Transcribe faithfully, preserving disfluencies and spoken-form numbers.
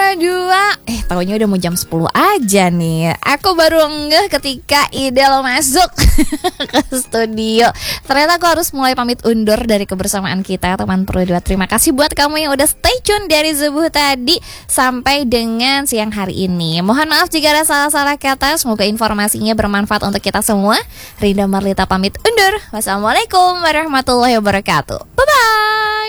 dua. Eh, taunya udah mau jam sepuluh aja nih. Aku baru ngeh ketika Idel masuk ke studio. Ternyata aku harus mulai pamit undur dari kebersamaan kita, teman Pro dua. Terima kasih buat kamu yang udah stay tune dari subuh tadi sampai dengan siang hari ini. Mohon maaf jika ada salah-salah kata. Semoga informasinya bermanfaat untuk kita semua. Rinda Marlita pamit undur. Wassalamualaikum warahmatullahi wabarakatuh. Bye-bye.